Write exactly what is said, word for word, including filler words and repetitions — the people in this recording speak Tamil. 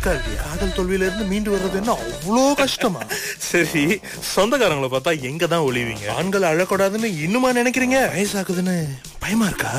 இருக்கா இல்லையா? காதல் தோல்வியில இருந்து மீண்டு வர்றது என்ன அவ்வளோ கஷ்டமா? சரி, சொந்தக்காரங்களை பார்த்தா எங்க தான் ஒளிவீங்க? ஆண்கள் அழக்கூடாதுன்னு இன்னுமா நினைக்கிறீங்க? வயசாகுதுன்னு பயமா இருக்கா?